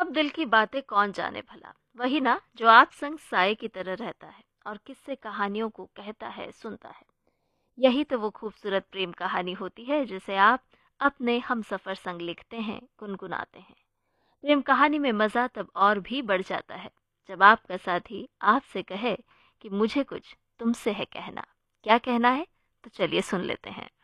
अब दिल की बातें कौन जाने भला, वही ना जो आप संग साए की तरह रहता है और किससे कहानियों को कहता है, सुनता है। यही तो वो खूबसूरत प्रेम कहानी होती है जिसे आप अपने हम सफर संग लिखते हैं, गुनगुनाते हैं। प्रेम कहानी में मजा तब और भी बढ़ जाता है जब आपका साथी आपसे कहे कि मुझे कुछ तुमसे है कहना। क्या कहना है? तो चलिए सुन लेते हैं।